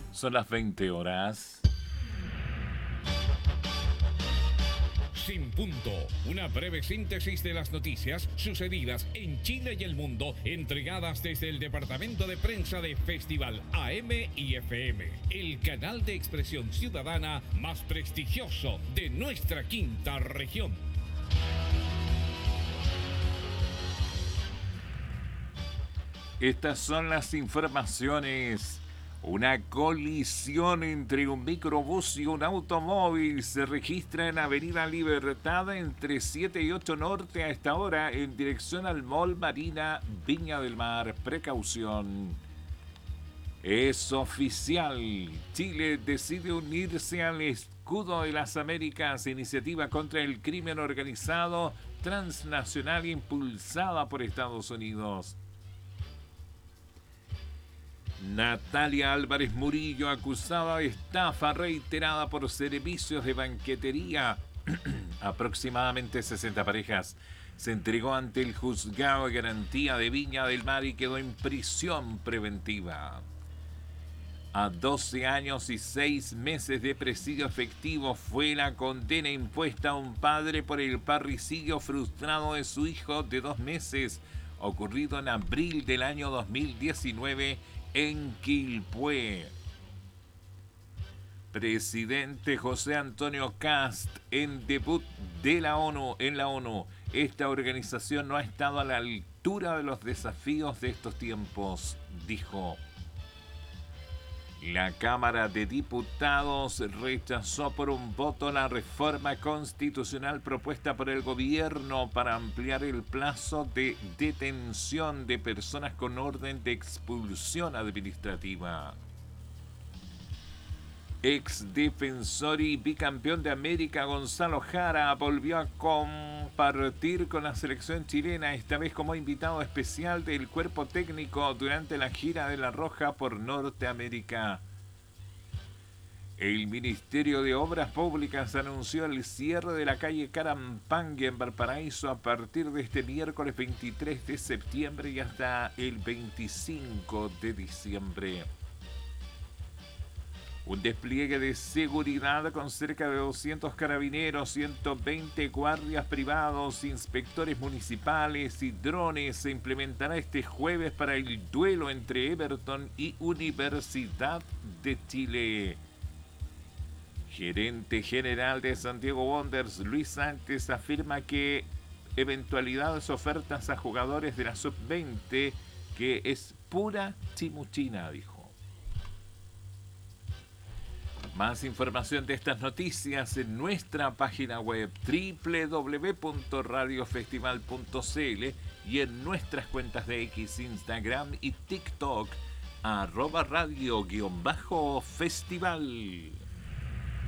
Son las 20 horas. Sin punto, una breve síntesis de las noticias sucedidas en Chile y el mundo, entregadas desde el departamento de prensa de Festival AM y FM, el canal de expresión ciudadana más prestigioso de nuestra quinta región. Estas son las informaciones. Una colisión entre un microbús y un automóvil se registra en Avenida Libertad entre 7 y 8 Norte a esta hora en dirección al Mall Marina Viña del Mar. Precaución. Es oficial. Chile decide unirse al Escudo de las Américas, iniciativa contra el crimen organizado transnacional impulsada por Estados Unidos. Natalia Álvarez Murillo, acusada de estafa reiterada por servicios de banquetería. Aproximadamente 60 parejas. Se entregó ante el juzgado de garantía de Viña del Mar y quedó en prisión preventiva. A 12 años y 6 meses de presidio efectivo fue la condena impuesta a un padre por el parricidio frustrado de su hijo de 2 meses, ocurrido en abril del año 2019 en Quilpué. Presidente José Antonio Kast en debut de la ONU en la ONU. Esta organización no ha estado a la altura de los desafíos de estos tiempos, dijo. La Cámara de Diputados rechazó por un voto la reforma constitucional propuesta por el gobierno para ampliar el plazo de detención de personas con orden de expulsión administrativa. Ex defensor y bicampeón de América Gonzalo Jara volvió a compartir con la selección chilena, esta vez como invitado especial del cuerpo técnico durante la gira de La Roja por Norteamérica. El Ministerio de Obras Públicas anunció el cierre de la calle Carampangue en Valparaíso a partir de este miércoles 23 de septiembre y hasta el 25 de diciembre. Un despliegue de seguridad con cerca de 200 carabineros, 120 guardias privados, inspectores municipales y drones se implementará este jueves para el duelo entre Everton y Universidad de Chile. Gerente general de Santiago Wanderers, Luis Sánchez, afirma que eventualidades ofertas a jugadores de la sub-20 que es pura chimuchina, dijo. Más información de estas noticias en nuestra página web www.radiofestival.cl y en nuestras cuentas de X, Instagram y TikTok @radio_festival.